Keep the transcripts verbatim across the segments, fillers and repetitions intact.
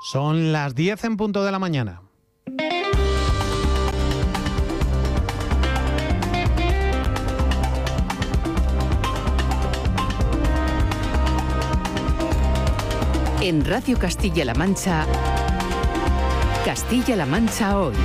Son las diez en punto de la mañana. En Radio Castilla-La Mancha, Castilla-La Mancha Hoy.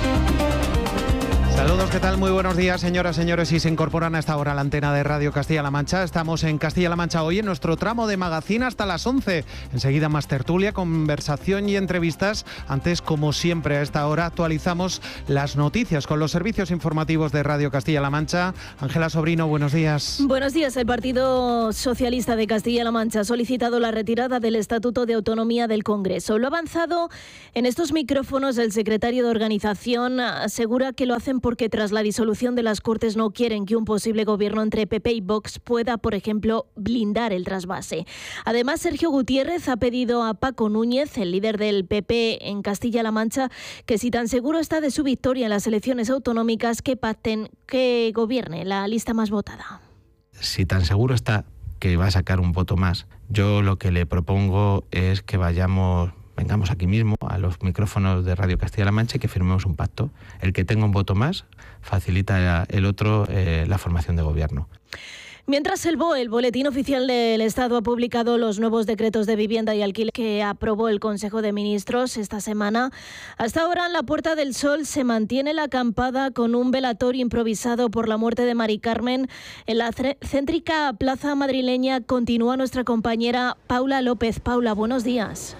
Saludos, ¿qué tal? Muy buenos días, señoras, señores, y se incorporan a esta hora a la antena de Radio Castilla-La Mancha. Estamos en Castilla-La Mancha Hoy, en nuestro tramo de magazine hasta las once. Enseguida más tertulia, conversación y entrevistas. Antes, como siempre, a esta hora actualizamos las noticias con los servicios informativos de Radio Castilla-La Mancha. Ángela Sobrino, buenos días. Buenos días. El Partido Socialista de Castilla-La Mancha ha solicitado la retirada del Estatuto de Autonomía del Congreso. Lo ha avanzado en estos micrófonos el secretario de organización. Asegura que lo hacen porque tras la disolución de las Cortes no quieren que un posible gobierno entre P P y Vox pueda, por ejemplo, blindar el trasvase. Además, Sergio Gutiérrez ha pedido a Paco Núñez, el líder del P P en Castilla-La Mancha, que si tan seguro está de su victoria en las elecciones autonómicas, que pacten, que gobierne la lista más votada. Si tan seguro está que va a sacar un voto más, yo lo que le propongo es que vayamos... Vengamos aquí mismo a los micrófonos de Radio Castilla-La Mancha y que firmemos un pacto. El que tenga un voto más facilita el otro eh, la formación de gobierno. Mientras el B O E, el Boletín Oficial del Estado, ha publicado los nuevos decretos de vivienda y alquiler que aprobó el Consejo de Ministros esta semana, hasta ahora en la Puerta del Sol se mantiene la acampada con un velatorio improvisado por la muerte de Mari Carmen. En la céntrica plaza madrileña continúa nuestra compañera Paula López. Paula, buenos días.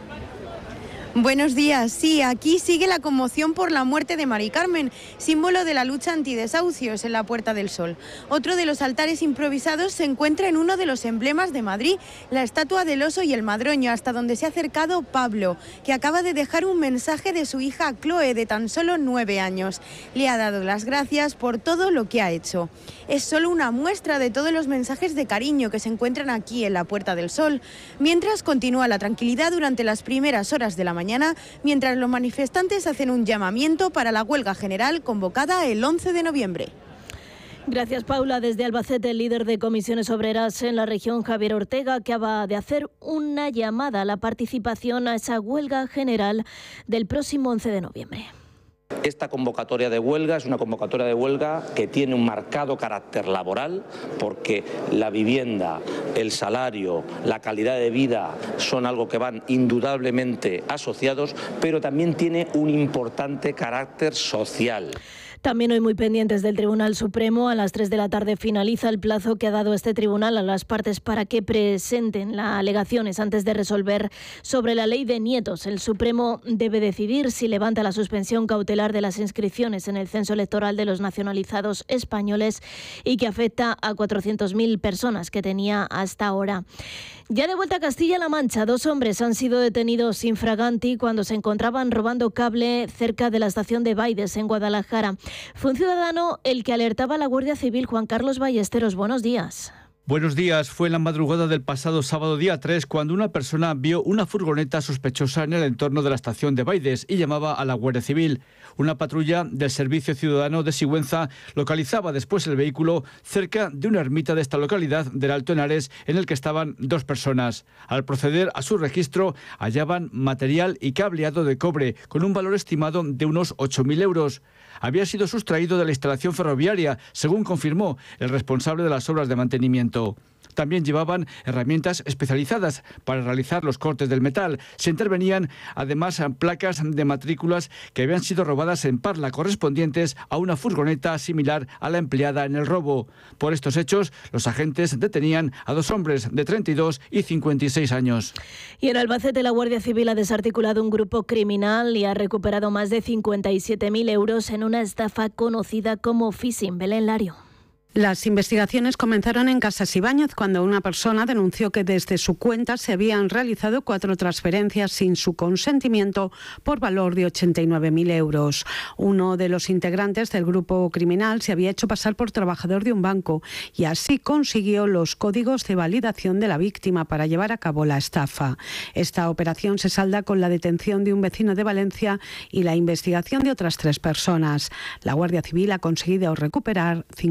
Buenos días. Sí, aquí sigue la conmoción por la muerte de Mari Carmen, símbolo de la lucha antidesahucios en la Puerta del Sol. Otro de los altares improvisados se encuentra en uno de los emblemas de Madrid, la estatua del oso y el madroño, hasta donde se ha acercado Pablo, que acaba de dejar un mensaje de su hija Chloe, de tan solo nueve años. Le ha dado las gracias por todo lo que ha hecho. Es solo una muestra de todos los mensajes de cariño que se encuentran aquí en la Puerta del Sol. Mientras continúa la tranquilidad durante las primeras horas de la mañana, mientras los manifestantes hacen un llamamiento para la huelga general convocada el once de noviembre. Gracias, Paula. Desde Albacete, el líder de comisiones obreras en la región, Javier Ortega, acaba de hacer una llamada a la participación a esa huelga general del próximo once de noviembre. Esta convocatoria de huelga es una convocatoria de huelga que tiene un marcado carácter laboral, porque la vivienda, el salario, la calidad de vida son algo que van indudablemente asociados, pero también tiene un importante carácter social. También hoy muy pendientes del Tribunal Supremo. A las tres de la tarde finaliza el plazo que ha dado este tribunal a las partes para que presenten las alegaciones antes de resolver sobre la ley de nietos. El Supremo debe decidir si levanta la suspensión cautelar de las inscripciones en el censo electoral de los nacionalizados españoles y que afecta a cuatrocientas mil personas que tenía hasta ahora. Ya de vuelta a Castilla-La Mancha, dos hombres han sido detenidos infraganti cuando se encontraban robando cable cerca de la estación de Baides, en Guadalajara. Fue un ciudadano el que alertaba a la Guardia Civil. Juan Carlos Ballesteros, buenos días. Buenos días. Fue en la madrugada del pasado sábado día tres cuando una persona vio una furgoneta sospechosa en el entorno de la estación de Baides y llamaba a la Guardia Civil. Una patrulla del Servicio Ciudadano de Sigüenza localizaba después el vehículo cerca de una ermita de esta localidad del Alto Henares, en el que estaban dos personas. Al proceder a su registro hallaban material y cableado de cobre con un valor estimado de unos ocho mil euros. Había sido sustraído de la instalación ferroviaria, según confirmó el responsable de las obras de mantenimiento. También llevaban herramientas especializadas para realizar los cortes del metal. Se intervenían además placas de matrículas que habían sido robadas en Parla, correspondientes a una furgoneta similar a la empleada en el robo. Por estos hechos, los agentes detenían a dos hombres de treinta y dos y cincuenta y seis años. Y en Albacete, la Guardia Civil ha desarticulado un grupo criminal y ha recuperado más de cincuenta y siete mil euros en una estafa conocida como phishing. Belén Lario. Las investigaciones comenzaron en Casas Ibáñez cuando una persona denunció que desde su cuenta se habían realizado cuatro transferencias sin su consentimiento por valor de ochenta y nueve mil euros. Uno de los integrantes del grupo criminal se había hecho pasar por trabajador de un banco y así consiguió los códigos de validación de la víctima para llevar a cabo la estafa. Esta operación se salda con la detención de un vecino de Valencia y la investigación de otras tres personas. La Guardia Civil ha conseguido recuperar cincuenta y siete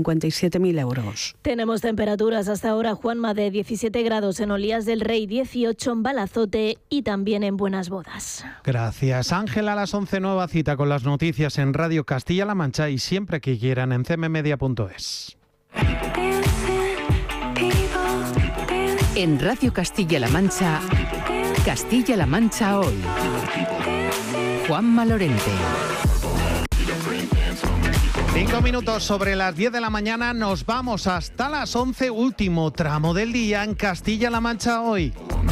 diecisiete mil euros. Tenemos temperaturas hasta ahora, Juanma, de diecisiete grados en Olías del Rey, dieciocho en Balazote y también en Buenas Bodas. Gracias. Ángela, a las once, nueva cita con las noticias en Radio Castilla-La Mancha y siempre que quieran en c m media punto es. En Radio Castilla-La Mancha, Castilla-La Mancha hoy. Juanma Lorente. Cinco minutos sobre las diez de la mañana, nos vamos hasta las once, último tramo del día en Castilla-La Mancha hoy.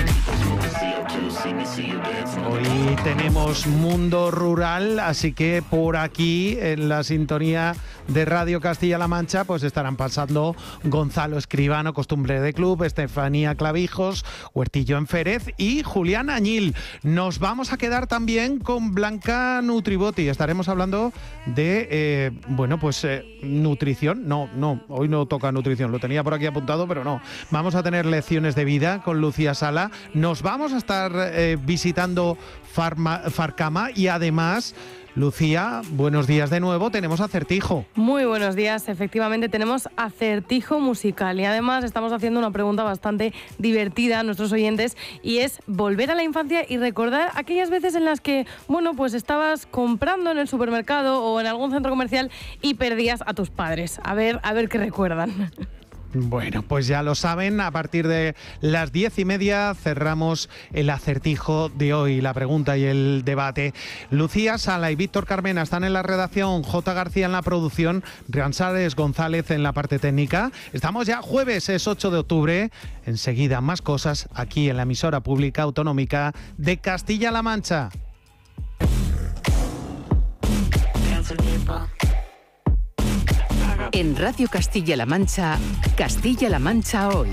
Hoy tenemos mundo rural, así que por aquí en la sintonía de Radio Castilla-La Mancha pues estarán pasando Gonzalo Escribano, Costumbre de Club, Estefanía Clavijos, Huertillo en Férez y Julián Añil. Nos vamos a quedar también con Blanca Nutriboti, estaremos hablando de, eh, bueno, pues eh, nutrición, no, no, hoy no toca nutrición, lo tenía por aquí apuntado, pero no. Vamos a tener lecciones de vida con Lucía Sala, nos vamos a estar eh, visitando Farma, Farcama y además... Lucía, buenos días de nuevo, tenemos acertijo. Muy buenos días, efectivamente tenemos acertijo musical y además estamos haciendo una pregunta bastante divertida a nuestros oyentes y es volver a la infancia y recordar aquellas veces en las que, bueno, pues estabas comprando en el supermercado o en algún centro comercial y perdías a tus padres. A ver, a ver qué recuerdan. Bueno, pues ya lo saben, a partir de las diez y media cerramos el acertijo de hoy, la pregunta y el debate. Lucía Sala y Víctor Carmena están en la redacción, J. García en la producción, Rianzares González en la parte técnica. Estamos ya jueves, es ocho de octubre. Enseguida más cosas aquí en la emisora pública autonómica de Castilla-La Mancha. En Radio Castilla-La Mancha, Castilla-La Mancha hoy.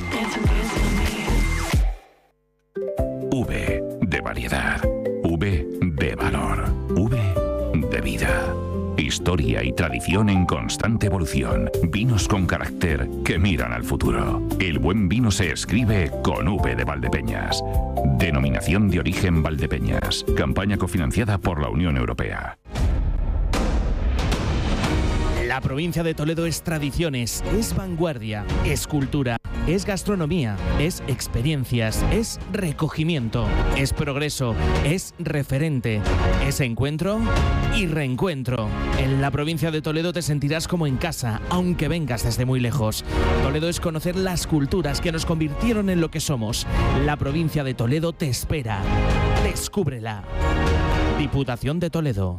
V de variedad, V de valor, V de vida. Historia y tradición en constante evolución. Vinos con carácter que miran al futuro. El buen vino se escribe con V de Valdepeñas. Denominación de origen Valdepeñas. Campaña cofinanciada por la Unión Europea. La provincia de Toledo es tradiciones, es vanguardia, es cultura, es gastronomía, es experiencias, es recogimiento, es progreso, es referente, es encuentro y reencuentro. En la provincia de Toledo te sentirás como en casa, aunque vengas desde muy lejos. Toledo es conocer las culturas que nos convirtieron en lo que somos. La provincia de Toledo te espera. Descúbrela. Diputación de Toledo.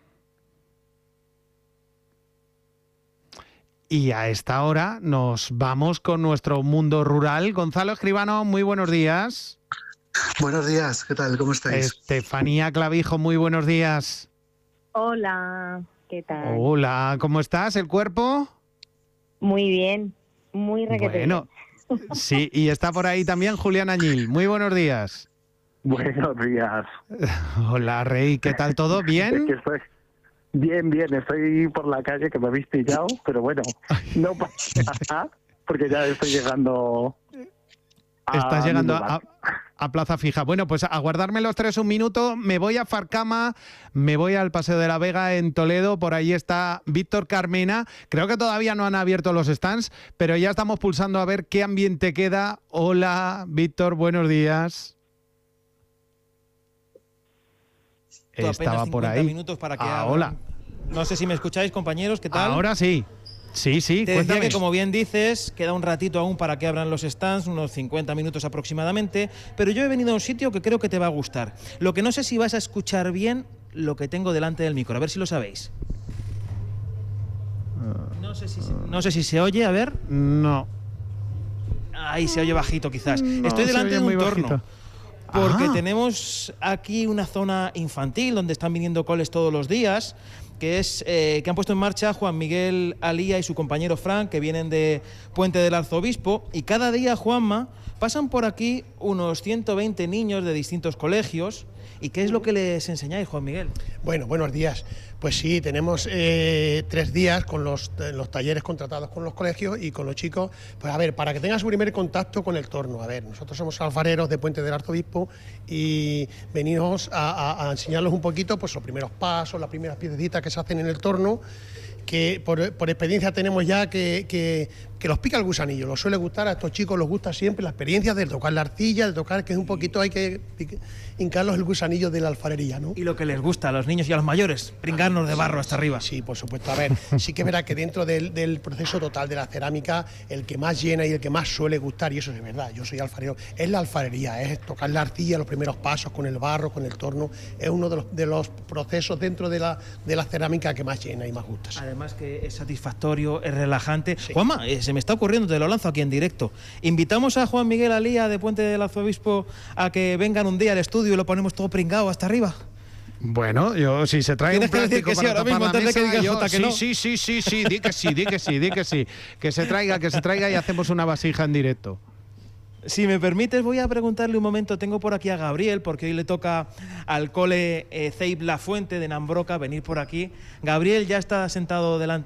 Y a esta hora nos vamos con nuestro mundo rural. Gonzalo Escribano, muy buenos días. Buenos días, ¿qué tal? ¿Cómo estáis? Estefanía Clavijo, muy buenos días. Hola, ¿qué tal? Hola, ¿cómo estás? ¿El cuerpo? Muy bien, muy requete. Bueno, sí, y está por ahí también Julián Añil. Muy buenos días. Buenos días. Hola, Rey, ¿qué tal todo? ¿Bien? Es que estoy... Bien, bien, estoy por la calle que me habéis pillado, pero bueno, no pasa nada, porque ya estoy llegando a... Estás llegando a, a Plaza Fija. Bueno, pues a guardarme los tres un minuto, me voy a Farcama, me voy al Paseo de la Vega en Toledo, por ahí está Víctor Carmena. Creo que todavía no han abierto los stands, pero ya estamos pulsando a ver qué ambiente queda. Hola, Víctor, buenos días. Estaba por ahí. Minutos para que ah, hola. No sé si me escucháis, compañeros, ¿qué tal? Ahora sí. Sí, sí, Te cuéntame. decía que, como bien dices, queda un ratito aún para que abran los stands, unos cincuenta minutos aproximadamente, pero yo he venido a un sitio que creo que te va a gustar. Lo que no sé si vas a escuchar bien lo que tengo delante del micro, a ver si lo sabéis. No sé si, no sé si se oye, a ver. No. Ahí se oye bajito quizás. No, Estoy delante de un torno. Bajito. Porque ah. tenemos aquí una zona infantil donde están viniendo coles todos los días, que es eh, que han puesto en marcha Juan Miguel Alía y su compañero Frank, que vienen de Puente del Arzobispo, y cada día, Juanma, pasan por aquí unos ciento veinte niños de distintos colegios. ¿Y qué es lo que les enseñáis, Juan Miguel? Bueno, buenos días. Pues sí, tenemos eh, tres días con los, los talleres contratados con los colegios y con los chicos. Pues a ver, para que tengan su primer contacto con el torno. A ver, nosotros somos alfareros de Puente del Arzobispo y venimos a, a, a enseñarlos un poquito pues los primeros pasos, las primeras piececitas que se hacen en el torno. que por, por experiencia tenemos ya que, que, que los pica el gusanillo, los suele gustar, a estos chicos les gusta siempre la experiencia de tocar la arcilla, de tocar, que es un poquito, hay que hincarlos el gusanillo de la alfarería, ¿no? Y lo que les gusta a los niños y a los mayores, pringarnos de barro hasta arriba. Sí, por supuesto. A ver, sí que verá que dentro del, del proceso total de la cerámica, el que más llena y el que más suele gustar, y eso es verdad, yo soy alfarero, es la alfarería, es tocar la arcilla, los primeros pasos con el barro, con el torno, es uno de los, de los procesos dentro de la, de la cerámica que más llena y más gusta. Sí. Además que es satisfactorio, es relajante. Sí. Juanma, eh, se me está ocurriendo, te lo lanzo aquí en directo. Invitamos a Juan Miguel Alía de Puente del Arzobispo a que vengan un día al estudio y lo ponemos todo pringado hasta arriba. Bueno, yo si se trae un plástico que para sí, tapar mismo, la mesa, que diga yo, Jota, que sí, no. sí, sí, sí, sí, di que sí, di que sí, di que sí, que se traiga, que se traiga y hacemos una vasija en directo. Si me permites, voy a preguntarle un momento. Tengo por aquí a Gabriel, porque hoy le toca al cole eh, C E I P La Fuente de Nambroca venir por aquí. Gabriel ya está sentado delante